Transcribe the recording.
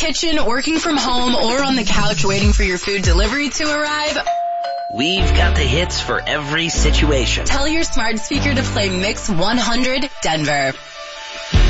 kitchen, working from home, or on the couch waiting for your food delivery to arrive? We've got the hits for every situation. Tell your smart speaker to play Mix 100 Denver.